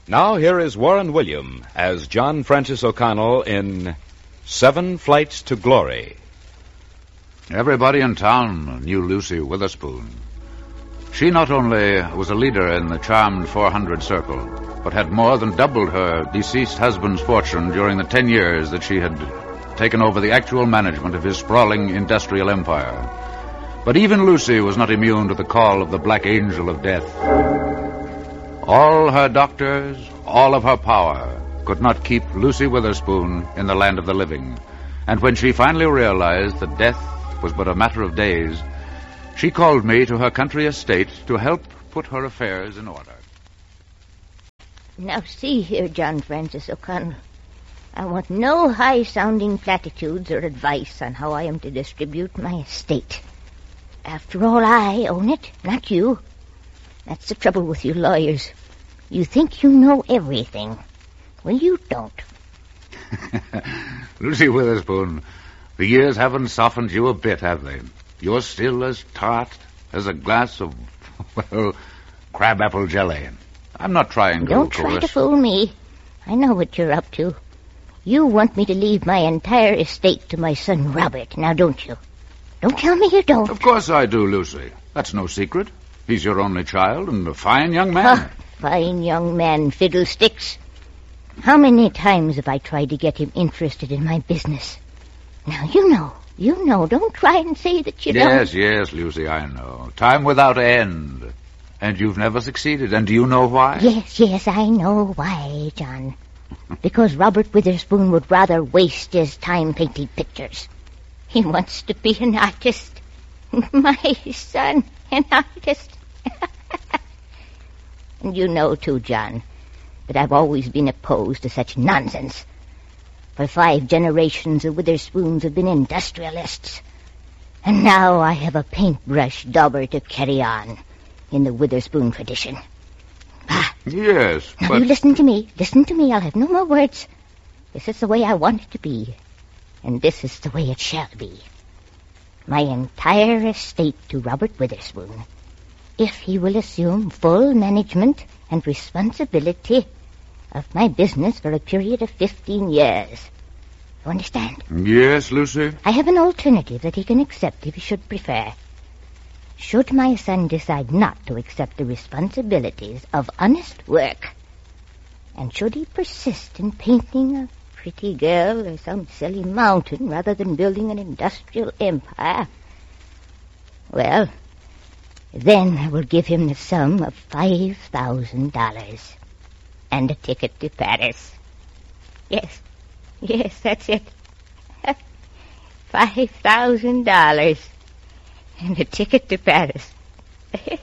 Now here is Warren William as John Francis O'Connell in 7 Flights to Glory. Everybody in town knew Lucy Witherspoon. She not only was a leader in the charmed 400 circle, but had more than doubled her deceased husband's fortune during the 10 years that she had taken over the actual management of his sprawling industrial empire. But even Lucy was not immune to the call of the Black Angel of Death. All her doctors, all of her power, could not keep Lucy Witherspoon in the land of the living. And when she finally realized that death was but a matter of days, she called me to her country estate to help put her affairs in order. Now see here, John Francis O'Connell. I want no high-sounding platitudes or advice on how I am to distribute my estate. After all, I own it, not you. That's the trouble with you lawyers. You think you know everything. Well, you don't. Lucy Witherspoon, the years haven't softened you a bit, have they? You're still as tart as a glass of, well, crabapple jelly. I'm not trying to Don't try to fool me. I know what you're up to. You want me to leave my entire estate to my son Robert, now don't you? Don't tell me you don't. Of course I do, Lucy. That's no secret. He's your only child and a fine young man. Fine young man, fiddlesticks. How many times have I tried to get him interested in my business? Now, you know. Don't try and say that you don't. Yes, Lucy, I know. Time without end. And you've never succeeded. And do you know why? Yes, I know why, John. Because Robert Witherspoon would rather waste his time painting pictures. He wants to be an artist. My son, an artist. And you know, too, John, that I've always been opposed to such nonsense. For 5 generations, the Witherspoons have been industrialists. And now I have a paintbrush dauber to carry on in the Witherspoon tradition. Yes, now, but... you listen to me. I'll have no more words. This is the way I want it to be. And this is the way it shall be. My entire estate to Robert Witherspoon, if he will assume full management and responsibility of my business for a period of 15 years. You understand? Yes, Lucy. I have an alternative that he can accept if he should prefer. Should my son decide not to accept the responsibilities of honest work, and should he persist in painting a pretty girl or some silly mountain rather than building an industrial empire, well, then I will give him the sum of $5,000 and a ticket to Paris. Yes, that's it. $5,000 and a ticket to Paris.